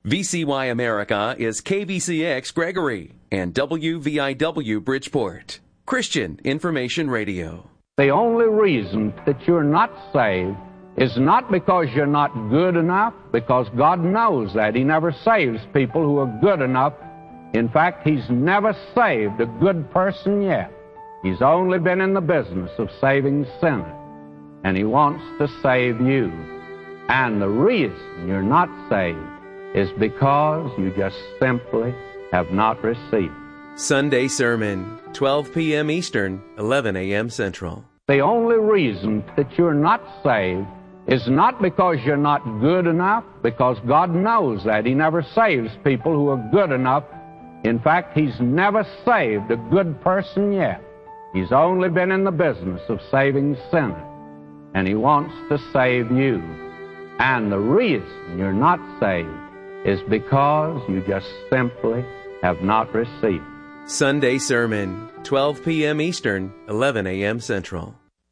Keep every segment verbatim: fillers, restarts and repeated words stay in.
V C Y America is K V C X Gregory and W V I W Bridgeport. Christian Information Radio. The only reason that you're not saved is not because you're not good enough, because God knows that. He never saves people who are good enough. In fact, He's never saved a good person yet. He's only been in the business of saving sinners, and He wants to save you. And the reason you're not saved is because you just simply have not received. Sunday Sermon, twelve p.m. Eastern, eleven a.m. Central. The only reason that you're not saved is not because you're not good enough, because God knows that. He never saves people who are good enough. In fact, He's never saved a good person yet. He's only been in the business of saving sinners, and He wants to save you. And the reason you're not saved is because you just simply have not received. Sunday Sermon, twelve p.m. Eastern, eleven a.m. Central.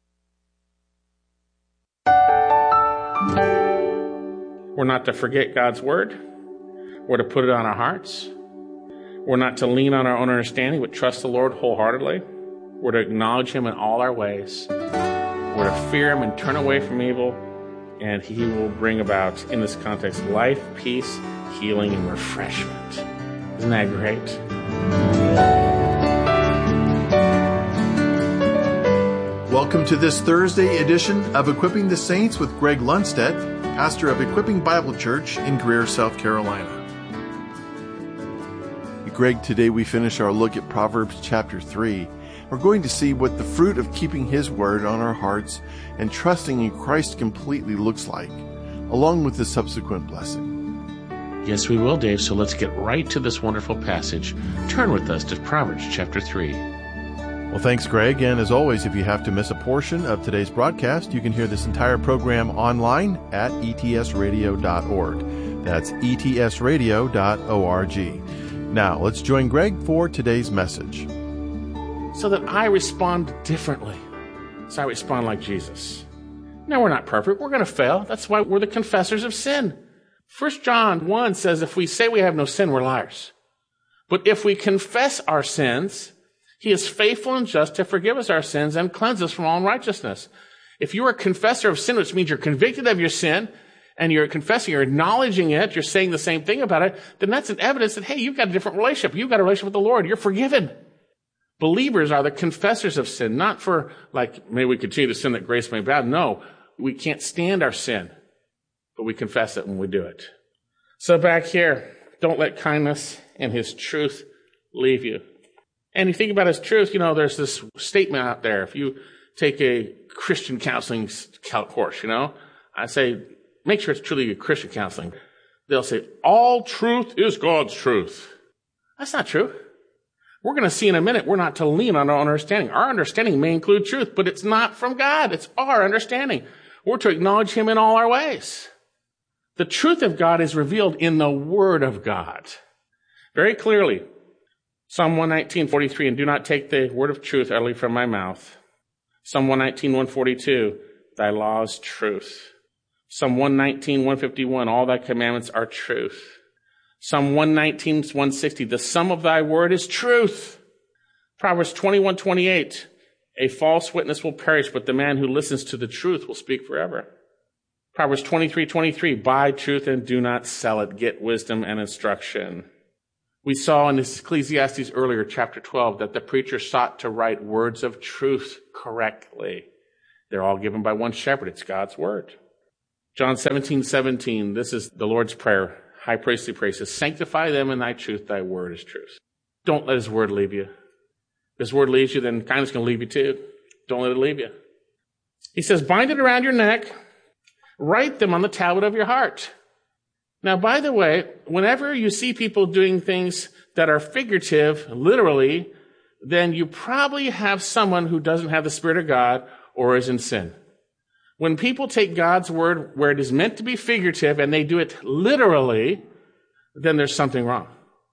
We're not to forget God's Word. We're to put it on our hearts. We're not to lean on our own understanding, but trust the Lord wholeheartedly. We're to acknowledge Him in all our ways. We're to fear Him and turn away from evil, and He will bring about, in this context, life, peace, healing, and refreshment. Isn't that great? Welcome to this Thursday edition of Equipping the Saints with Greg Lundstedt, pastor of Equipping Bible Church in Greer, South Carolina. Greg, today we finish our look at Proverbs chapter three. We're going to see what the fruit of keeping His Word on our hearts and trusting in Christ completely looks like, along with the subsequent blessing. Yes, we will, Dave, so let's get right to this wonderful passage. Turn with us to Proverbs chapter three. Well, thanks, Greg. And as always, if you have to miss a portion of today's broadcast, you can hear this entire program online at e t s radio dot org. That's e t s radio dot org. Now, let's join Greg for today's message. So that I respond differently. So I respond like Jesus. Now, we're not perfect. We're going to fail. That's why we're the confessors of sin. First John one says, if we say we have no sin, we're liars. But if we confess our sins, He is faithful and just to forgive us our sins and cleanse us from all unrighteousness. If you are a confessor of sin, which means you're convicted of your sin, and you're confessing, you're acknowledging it, you're saying the same thing about it, then that's an evidence that, hey, you've got a different relationship. You've got a relationship with the Lord. You're forgiven. Believers are the confessors of sin, not for, like, may we continue to sin that grace may abound. No, we can't stand our sin, but we confess it when we do it. So back here, don't let kindness and His truth leave you. And you think about His truth, you know, there's this statement out there. If you take a Christian counseling course, you know, I say, make sure it's truly a Christian counseling. They'll say, all truth is God's truth. That's not true. We're going to see in a minute, we're not to lean on our own understanding. Our understanding may include truth, but it's not from God. It's our understanding. We're to acknowledge Him in all our ways. The truth of God is revealed in the Word of God. Very clearly. Psalm one nineteen, forty-three, and do not take the word of truth utterly from my mouth. Psalm one nineteen, one forty-two, thy law is truth. Psalm one nineteen, one fifty-one, all thy commandments are truth. Psalm one nineteen, one sixty, the sum of thy word is truth. Proverbs twenty-one, twenty-eight, a false witness will perish, but the man who listens to the truth will speak forever. Proverbs twenty-three, twenty-three, buy truth and do not sell it. Get wisdom and instruction. We saw in Ecclesiastes earlier, chapter twelve, that the preacher sought to write words of truth correctly. They're all given by one shepherd. It's God's word. John seventeen, seventeen, this is the Lord's prayer. High priestly prayer says, sanctify them in thy truth. Thy word is truth. Don't let His word leave you. If His word leaves you, then kindness can leave you too. Don't let it leave you. He says, bind it around your neck. Write them on the tablet of your heart. Now, by the way, whenever you see people doing things that are figurative, literally, then you probably have someone who doesn't have the Spirit of God or is in sin. When people take God's word where it is meant to be figurative and they do it literally, then there's something wrong.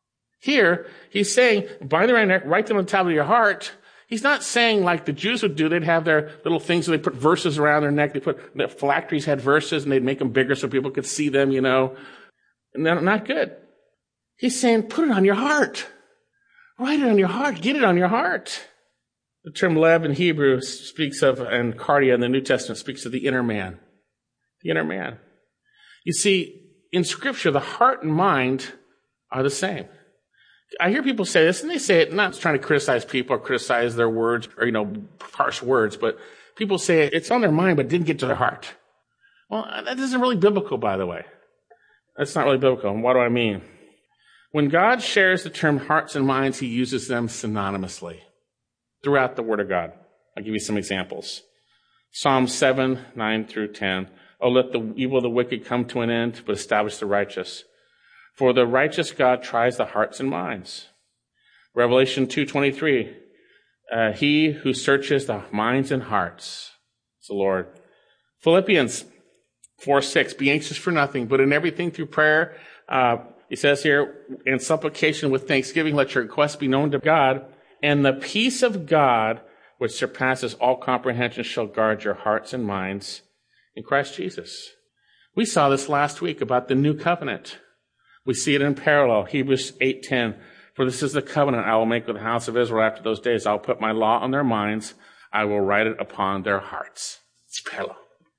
Here, he's saying, bind them around your neck, write them on the tablet of your heart. He's not saying like the Jews would do. They'd have their little things where they put verses around their neck. They put, the phylacteries had verses and they'd make them bigger so people could see them, you know. And they're not good. He's saying, put it on your heart. Write it on your heart. Get it on your heart. The term lev in Hebrew speaks of, and cardia in the New Testament speaks of the inner man. The inner man. You see, in Scripture, the heart and mind are the same. I hear people say this, and they say it not trying to criticize people or criticize their words or, you know, harsh words, but people say it's on their mind but didn't get to their heart. Well, that isn't really biblical, by the way. That's not really biblical. And what do I mean? When God shares the term hearts and minds, he uses them synonymously throughout the Word of God. I'll give you some examples. Psalm seven, nine through ten. Oh, let the evil of the wicked come to an end, but establish the righteous. For the righteous God tries the hearts and minds. Revelation two twenty-three. Uh, he who searches the minds and hearts is the Lord. Philippians four six. Be anxious for nothing, but in everything through prayer. Uh, he says here, in supplication with thanksgiving, let your requests be known to God. And the peace of God, which surpasses all comprehension, shall guard your hearts and minds in Christ Jesus. We saw this last week about the new covenant. We see it in parallel. Hebrews eight ten. For this is the covenant I will make with the house of Israel after those days. I will put my law on their minds. I will write it upon their hearts. It's parallel.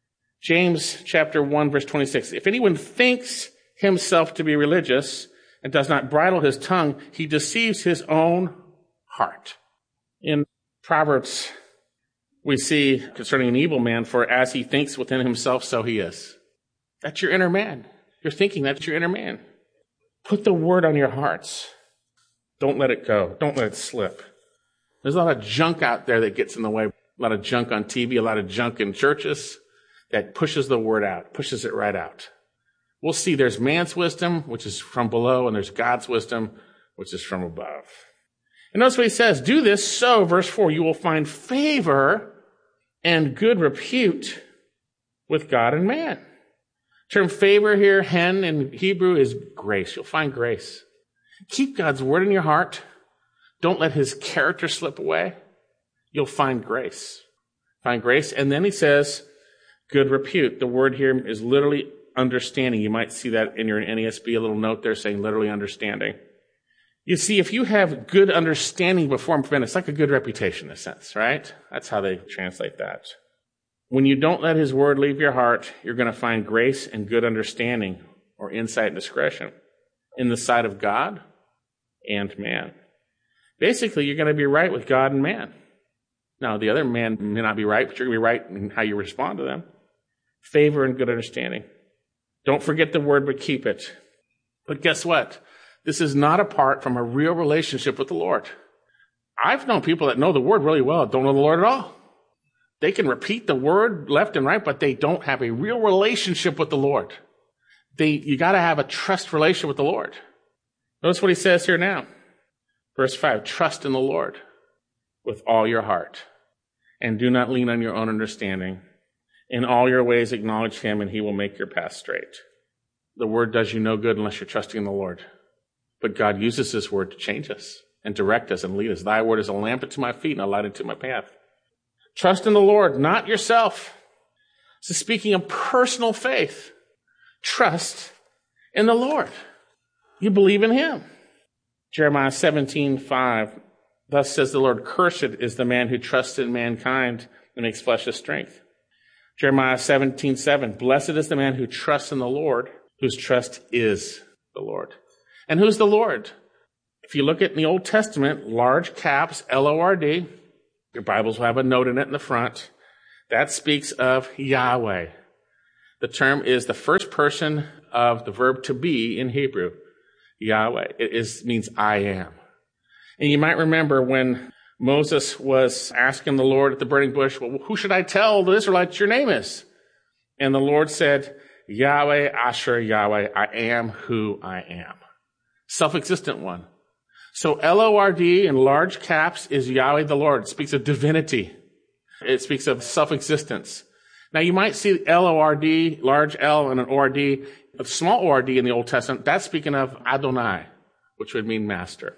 James chapter one, verse twenty-six. If anyone thinks himself to be religious and does not bridle his tongue, he deceives his own heart. In Proverbs, we see concerning an evil man, for as he thinks within himself, so he is. That's your inner man. You're thinking that's your inner man. Put the word on your hearts. Don't let it go. Don't let it slip. There's a lot of junk out there that gets in the way. A lot of junk on T V, a lot of junk in churches that pushes the word out, pushes it right out. We'll see there's man's wisdom, which is from below, and there's God's wisdom, which is from above. And notice what he says. Do this so, verse four, you will find favor and good repute with God and man. The term favor here, hen in Hebrew, is grace. You'll find grace. Keep God's word in your heart. Don't let his character slip away. You'll find grace. Find grace. And then he says, good repute. The word here is literally understanding. You might see that in your N A S B, a little note there saying literally understanding. You see, if you have good understanding before men, it's like a good reputation in a sense, right? That's how they translate that. When you don't let his word leave your heart, you're going to find grace and good understanding or insight and discretion in the sight of God and man. Basically, you're going to be right with God and man. Now, the other man may not be right, but you're going to be right in how you respond to them. Favor and good understanding. Don't forget the word, but keep it. But guess what? This is not apart from a real relationship with the Lord. I've known people that know the word really well, don't know the Lord at all. They can repeat the word left and right, but they don't have a real relationship with the Lord. They, you got to have a trust relationship with the Lord. Notice what he says here now. Verse five, trust in the Lord with all your heart, and do not lean on your own understanding. In all your ways acknowledge him, and he will make your path straight. The word does you no good unless you're trusting in the Lord. But God uses this word to change us and direct us and lead us. Thy word is a lamp unto my feet and a light unto my path. Trust in the Lord, not yourself. So speaking of personal faith, trust in the Lord. You believe in him. Jeremiah seventeen five. Thus says the Lord, cursed is the man who trusts in mankind and makes flesh his strength. Jeremiah seventeen seven. Blessed is the man who trusts in the Lord, whose trust is the Lord. And who's the Lord? If you look at in the Old Testament, large caps, L O R D, your Bibles will have a note in it in the front. That speaks of Yahweh. The term is the first person of the verb to be in Hebrew. Yahweh. It is, means I am. And you might remember when Moses was asking the Lord at the burning bush, well, who should I tell the Israelites your name is? And the Lord said, Yahweh, Asher, Yahweh, I am who I am. Self-existent one. So L O R D in large caps is Yahweh the Lord. It speaks of divinity. It speaks of self-existence. Now you might see L O R D, large L and an O R D, a small O R D in the Old Testament. That's speaking of Adonai, which would mean master.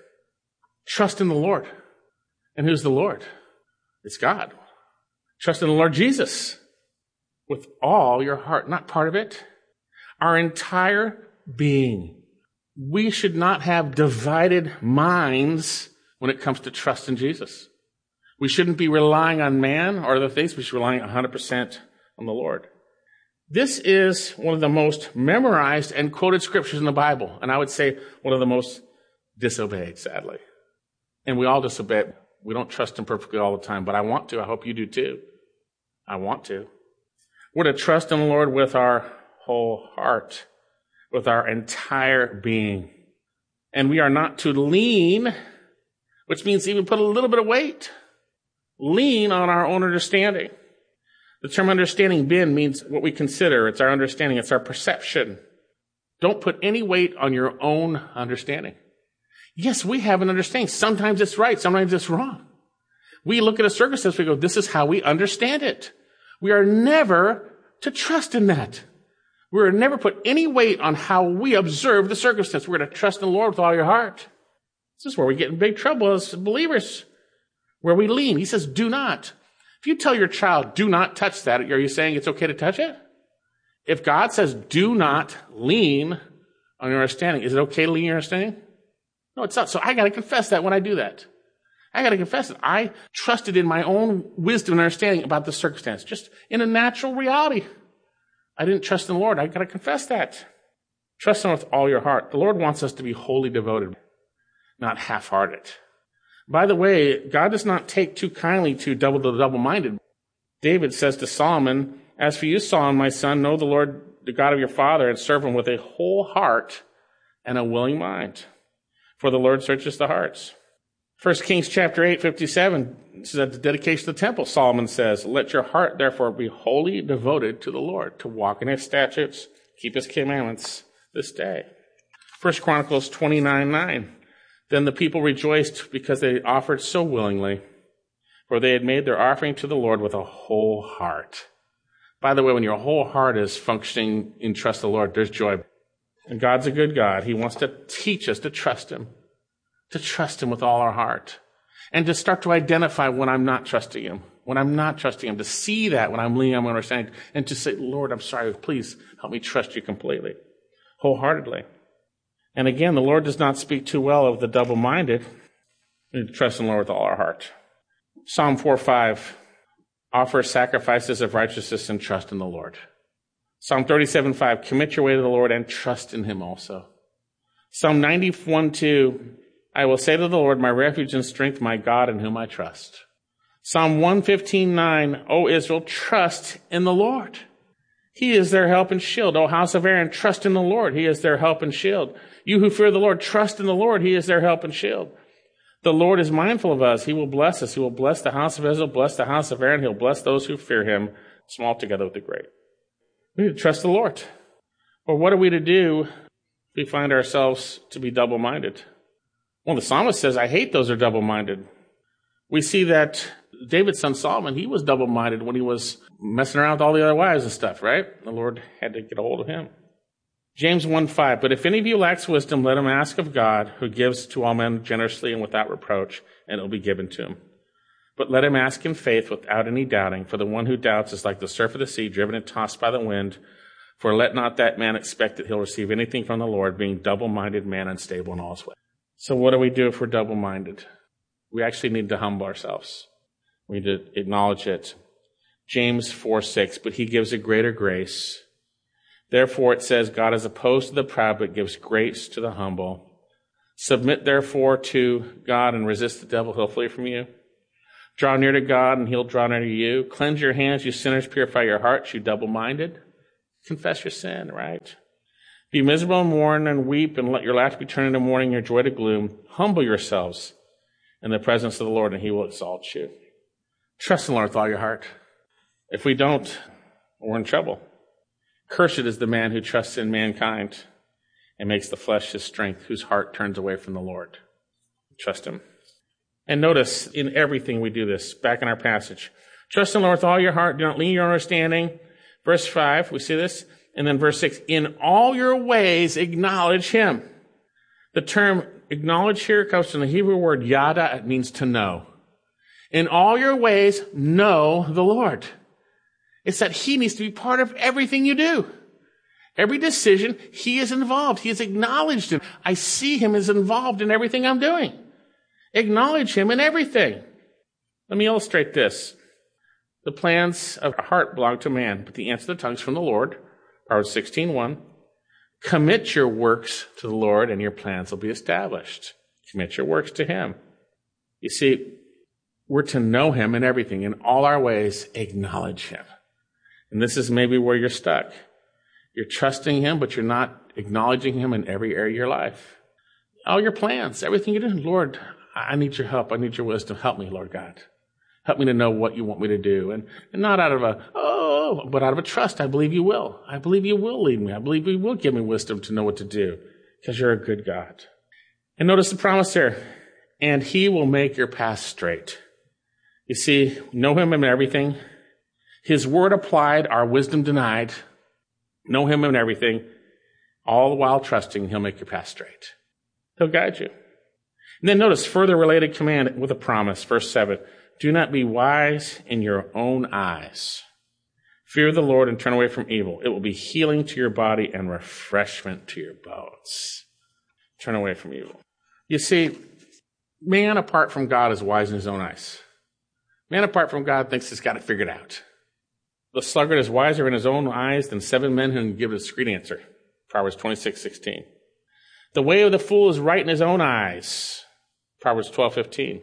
Trust in the Lord. And who's the Lord? It's God. Trust in the Lord Jesus with all your heart, not part of it. Our entire being. We should not have divided minds when it comes to trust in Jesus. We shouldn't be relying on man or other things. We should be relying one hundred percent on the Lord. This is one of the most memorized and quoted scriptures in the Bible, and I would say one of the most disobeyed, sadly. And we all disobey it. We don't trust him perfectly all the time, but I want to. I hope you do too. I want to. We're to trust in the Lord with our whole heart, with our entire being. And we are not to lean, which means even put a little bit of weight, lean on our own understanding. The term understanding, bin, means what we consider. It's our understanding. It's our perception. Don't put any weight on your own understanding. Yes, we have an understanding. Sometimes it's right. Sometimes it's wrong. We look at a circumstance, we go, this is how we understand it. We are never to trust in that. We are never put any weight on how we observe the circumstance. We're going to trust in the Lord with all your heart. This is where we get in big trouble as believers, where we lean. He says, do not. If you tell your child, do not touch that, are you saying it's okay to touch it? If God says, do not lean on your understanding, is it okay to lean on your understanding? No, it's not. So I got to confess that when I do that. I got to confess that I trusted in my own wisdom and understanding about the circumstance, just in a natural reality. I didn't trust in the Lord. I got to confess that. Trust him with all your heart. The Lord wants us to be wholly devoted, not half-hearted. By the way, God does not take too kindly to double the double-minded. David says to Solomon, as for you, Solomon, my son, know the Lord, the God of your father, and serve him with a whole heart and a willing mind. For the Lord searches the hearts. First Kings chapter eight, fifty-seven, this is at the dedication of the temple. Solomon says, let your heart therefore be wholly devoted to the Lord, to walk in his statutes, keep his commandments this day. First Chronicles twenty-nine, nine. Then the people rejoiced because they offered so willingly, for they had made their offering to the Lord with a whole heart. By the way, when your whole heart is functioning in trust of the Lord, there's joy. And God's a good God. He wants to teach us to trust him, to trust him with all our heart, and to start to identify when I'm not trusting him, when I'm not trusting him, to see that when I'm leaning on my understanding, and to say, Lord, I'm sorry, please help me trust you completely, wholeheartedly. And again, the Lord does not speak too well of the double-minded. We need to trust in the Lord with all our heart. Psalm four five, offer sacrifices of righteousness and trust in the Lord. Psalm thirty-seven five, commit your way to the Lord and trust in him also. Psalm ninety-one two, I will say to the Lord, my refuge and strength, my God in whom I trust. Psalm one fifteen nine, O Israel, trust in the Lord. He is their help and shield. O house of Aaron, trust in the Lord. He is their help and shield. You who fear the Lord, trust in the Lord. He is their help and shield. The Lord is mindful of us. He will bless us. He will bless the house of Israel, bless the house of Aaron. He'll bless those who fear him, small together with the great. We need to trust the Lord. Well, what are we to do if we find ourselves to be double-minded? Well, the psalmist says, I hate those who are double-minded. We see that David's son Solomon, he was double-minded when he was messing around with all the other wives and stuff, right? The Lord had to get a hold of him. James one five, but if any of you lacks wisdom, let him ask of God, who gives to all men generously and without reproach, and it will be given to him. But let him ask in faith without any doubting, for the one who doubts is like the surf of the sea, driven and tossed by the wind. For let not that man expect that he'll receive anything from the Lord, being double-minded man, unstable in all his ways. So what do we do if we're double-minded? We actually need to humble ourselves. We need to acknowledge it. James four six, but he gives a greater grace. Therefore it says, God is opposed to the proud, but gives grace to the humble. Submit therefore to God and resist the devil, he'll flee from you. Draw near to God and he'll draw near to you. Cleanse your hands, you sinners. Purify your hearts, you double-minded. Confess your sin, right? Be miserable and mourn and weep, and let your laughter be turned into mourning, your joy to gloom. Humble yourselves in the presence of the Lord, and he will exalt you. Trust in the Lord with all your heart. If we don't, we're in trouble. Cursed is the man who trusts in mankind and makes the flesh his strength, whose heart turns away from the Lord. Trust him. And notice in everything we do this, back in our passage. Trust in the Lord with all your heart. Do not lean on your understanding. Verse five, we see this. And then verse six, in all your ways acknowledge him. The term acknowledge here comes from the Hebrew word yada. It means to know. In all your ways, know the Lord. It's that he needs to be part of everything you do. Every decision, he is involved. He is acknowledged in. I see him as involved in everything I'm doing. Acknowledge him in everything. Let me illustrate this. The plans of a heart belong to man, but the answer of the tongue is from the Lord. Proverbs sixteen one. Commit your works to the Lord, and your plans will be established. Commit your works to him. You see, we're to know him in everything. In all our ways, acknowledge him. And this is maybe where you're stuck. You're trusting him, but you're not acknowledging him in every area of your life. All your plans, everything you're doing. Lord, I need your help. I need your wisdom. Help me, Lord God. Help me to know what you want me to do. And, and not out of a, oh, but out of a trust. I believe you will. I believe you will lead me. I believe you will give me wisdom to know what to do because you're a good God. And notice the promise there. And he will make your path straight. You see, know him in everything. His word applied, our wisdom denied. Know him in everything. All the while trusting he'll make your path straight. He'll guide you. And then notice further related command with a promise. Verse seven. Do not be wise in your own eyes. Fear the Lord and turn away from evil. It will be healing to your body and refreshment to your bones. Turn away from evil. You see, man apart from God is wise in his own eyes. Man apart from God thinks he's got it figured out. The sluggard is wiser in his own eyes than seven men who can give a discreet answer. Proverbs twenty-six sixteen. The way of the fool is right in his own eyes. Proverbs twelve fifteen.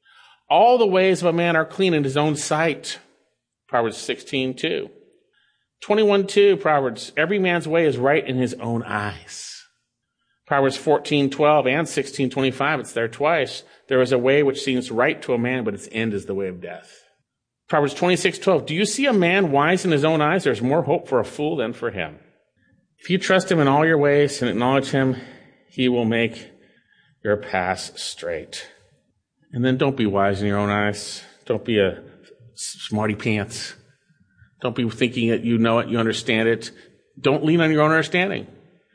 All the ways of a man are clean in his own sight. Proverbs sixteen two. twenty-one two, Proverbs. Every man's way is right in his own eyes. Proverbs fourteen twelve and sixteen twenty-five, it's there twice. There is a way which seems right to a man, but its end is the way of death. Proverbs twenty-six twelve. Do you see a man wise in his own eyes? There's more hope for a fool than for him. If you trust him in all your ways and acknowledge him, he will make your paths straight. And then don't be wise in your own eyes. Don't be a smarty pants. Don't be thinking that you know it, you understand it. Don't lean on your own understanding.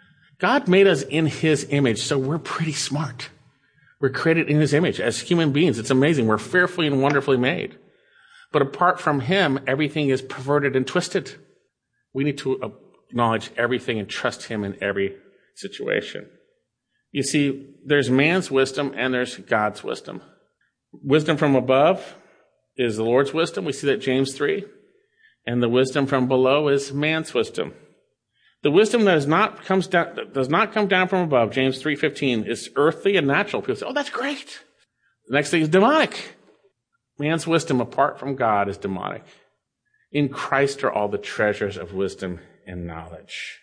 God made us in his image, so we're pretty smart. We're created in his image as human beings. It's amazing. We're fearfully and wonderfully made. But apart from him, everything is perverted and twisted. We need to acknowledge everything and trust him in every situation. You see, there's man's wisdom and there's God's wisdom. Wisdom from above is the Lord's wisdom. We see that in James three. And the wisdom from below is man's wisdom. The wisdom that is not comes down that does not come down from above, James three fifteen, is earthly and natural. People say, oh, that's great. The next thing is demonic. Man's wisdom apart from God is demonic. In Christ are all the treasures of wisdom and knowledge.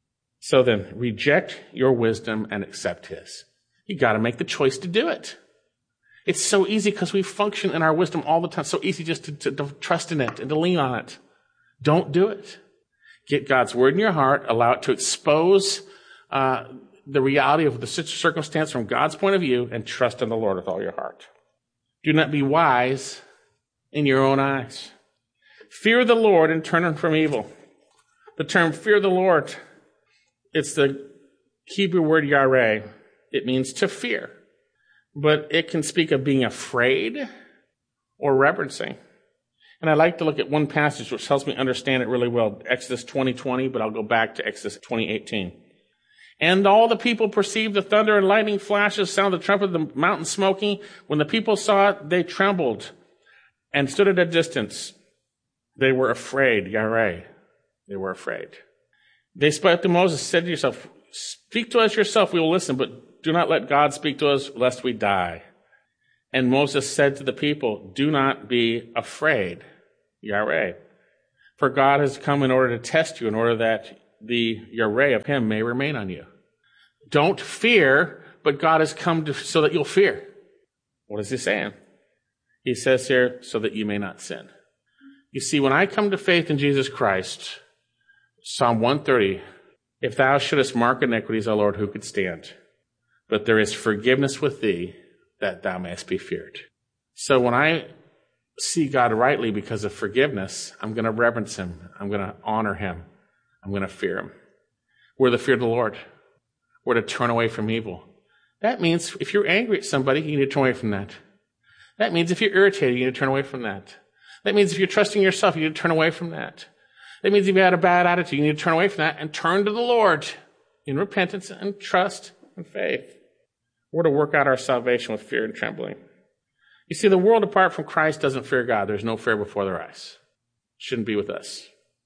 So then, reject your wisdom and accept his. You got to make the choice to do it. It's so easy because we function in our wisdom all the time. So easy just to, to, to trust in it and to lean on it. Don't do it. Get God's word in your heart. Allow it to expose uh, the reality of the circumstance from God's point of view, and trust in the Lord with all your heart. Do not be wise in your own eyes. Fear the Lord and turn from evil. The term fear the Lord, it's the Hebrew word yareh. It means to fear. But it can speak of being afraid or reverencing. And I like to look at one passage which helps me understand it really well. Exodus twenty twenty, but I'll go back to Exodus twenty eighteen. And all the people perceived the thunder and lightning flashes, sound of the trumpet, the mountain smoking. When the people saw it, they trembled and stood at a distance. They were afraid, yareh. They were afraid. They spoke to Moses, said to yourself, speak to us yourself, we will listen, but do not let God speak to us, lest we die. And Moses said to the people, do not be afraid, yareh. For God has come in order to test you, in order that the yareh of him may remain on you. Don't fear, but God has come to, so that you'll fear. What is he saying? He says here, so that you may not sin. You see, when I come to faith in Jesus Christ, Psalm one thirty, if thou shouldest mark iniquities, O Lord, who could stand? But there is forgiveness with thee, that thou mayest be feared. So when I see God rightly because of forgiveness, I'm going to reverence him. I'm going to honor him. I'm going to fear him. We're to fear the Lord. We're to turn away from evil. That means if you're angry at somebody, you need to turn away from that. That means if you're irritated, you need to turn away from that. That means if you're trusting yourself, you need to turn away from that. That means if you had a bad attitude, you need to turn away from that and turn to the Lord in repentance and trust and faith. We're to work out our salvation with fear and trembling. You see, the world apart from Christ doesn't fear God. There's no fear before their eyes. Shouldn't be with us.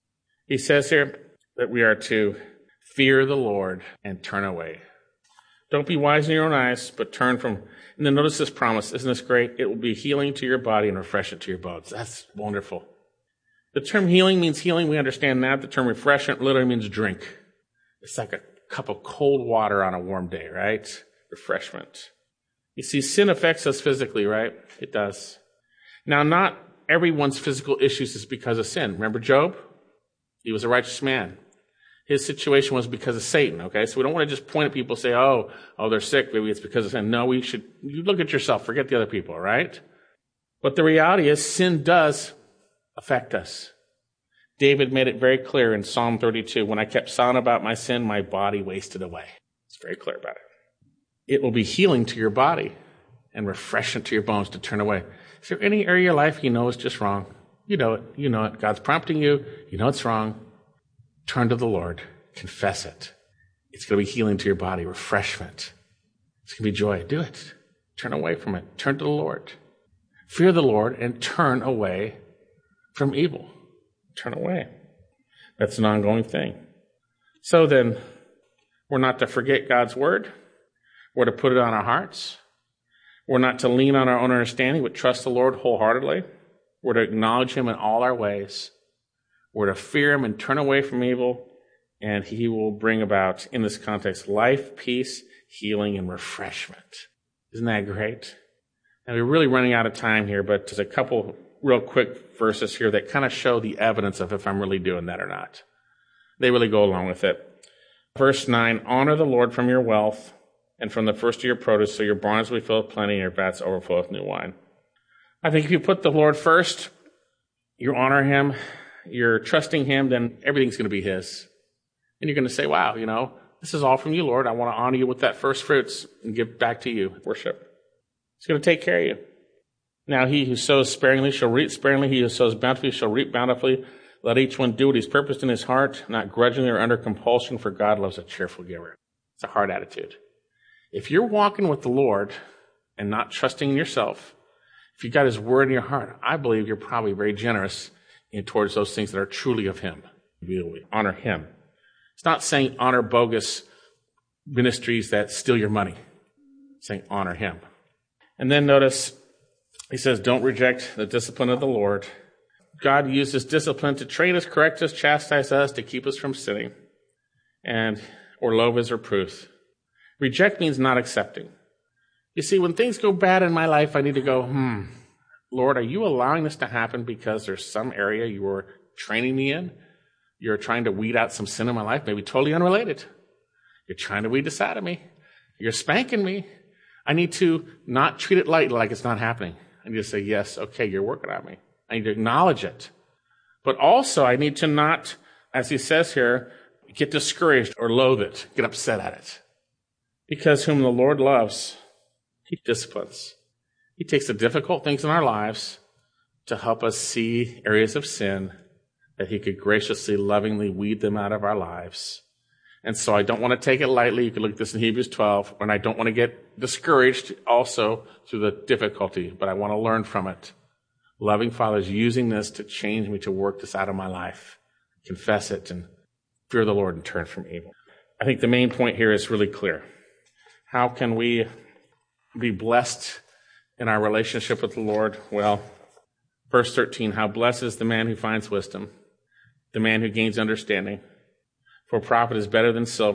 He says here that we are to fear the Lord and turn away. Don't be wise in your own eyes, but turn from... And then notice this promise. Isn't this great? It will be healing to your body and refreshment to your bones. That's wonderful. The term healing means healing. We understand that. The term refreshment literally means drink. It's like a cup of cold water on a warm day, right? Refreshment. You see, sin affects us physically, right? It does. Now, not everyone's physical issues is because of sin. Remember Job? He was a righteous man. His situation was because of Satan, okay? So we don't want to just point at people and say, oh, oh, they're sick. Maybe it's because of sin. No, we should you look at yourself. Forget the other people, right? But the reality is sin does affect us. David made it very clear in Psalm thirty-two, when I kept silent about my sin, my body wasted away. It's very clear about it. It will be healing to your body and refreshment to your bones to turn away. Is there any area of your life you know is just wrong? You know it. You know it. God's prompting you. You know it's wrong. Turn to the Lord. Confess it. It's going to be healing to your body, refreshment. It's going to be joy. Do it. Turn away from it. Turn to the Lord. Fear the Lord and turn away from evil. Turn away. That's an ongoing thing. So then, we're not to forget God's word. We're to put it on our hearts. We're not to lean on our own understanding, but trust the Lord wholeheartedly. We're to acknowledge him in all our ways. We're to fear him and turn away from evil, and he will bring about, in this context, life, peace, healing, and refreshment. Isn't that great? And we're really running out of time here, but there's a couple real quick verses here that kind of show the evidence of if I'm really doing that or not. They really go along with it. Verse nine, honor the Lord from your wealth and from the first of your produce, so your barns will be filled with plenty and your vats overflow with new wine. I think if you put the Lord first, you honor him, you're trusting him, then everything's going to be his. And you're going to say, wow, you know, this is all from you, Lord. I want to honor you with that first fruits and give back to you, worship. He's going to take care of you. Now he who sows sparingly shall reap sparingly. He who sows bountifully shall reap bountifully. Let each one do what he's purposed in his heart, not grudgingly or under compulsion, for God loves a cheerful giver. It's a hard attitude. If you're walking with the Lord and not trusting in yourself, if you've got his word in your heart, I believe you're probably very generous in towards those things that are truly of him. You honor him. It's not saying honor bogus ministries that steal your money. It's saying honor him. And then notice, he says, don't reject the discipline of the Lord. God uses discipline to train us, correct us, chastise us, to keep us from sinning, and or loathe his reproof. Reject means not accepting. You see, when things go bad in my life, I need to go, hmm, Lord, are you allowing this to happen because there's some area you are training me in? You're trying to weed out some sin in my life, maybe totally unrelated. You're trying to weed this out of me. You're spanking me. I need to not treat it lightly like it's not happening. I need to say, yes, okay, you're working on me. I need to acknowledge it. But also, I need to not, as he says here, get discouraged or loathe it, get upset at it. Because whom the Lord loves, he disciplines. He takes the difficult things in our lives to help us see areas of sin that he could graciously, lovingly weed them out of our lives. And so I don't want to take it lightly. You can look at this in Hebrews twelve, and I don't want to get discouraged also through the difficulty, but I want to learn from it. Loving Father is using this to change me, to work this out of my life. Confess it and fear the Lord and turn from evil. I think the main point here is really clear. How can we be blessed in our relationship with the Lord? Well, verse thirteen, how blessed is the man who finds wisdom, the man who gains understanding. For profit is better than silver,